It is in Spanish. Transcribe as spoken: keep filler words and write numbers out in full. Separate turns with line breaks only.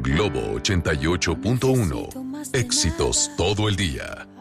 Globo ochenta y ocho punto uno. Éxitos todo el día.